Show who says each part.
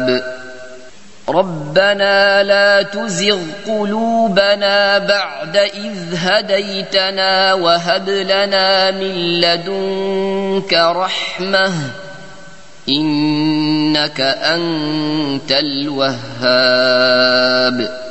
Speaker 1: ربنا لا تزغ قلوبنا بعد إذ هديتنا وهب لنا من لدنك رحمة إنك أنت الوهاب.